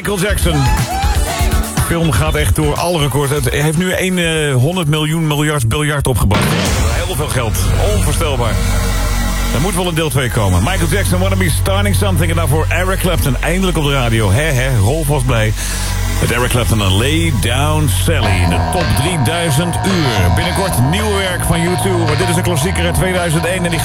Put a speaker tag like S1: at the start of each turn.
S1: Michael Jackson. De film gaat echt door alle records. Hij heeft nu 100 miljoen biljard opgebracht. Heel veel geld. Onvoorstelbaar. Er moet wel een deel 2 komen. Michael Jackson, Wanna Be Starting Something. En daarvoor Eric Clapton, eindelijk op de radio. Rolf was blij. Met Eric Clapton en Lay Down Sally in de top 3000 uur. Binnenkort nieuw werk van U2. Maar dit is een klassieker uit 2001 en die gaat...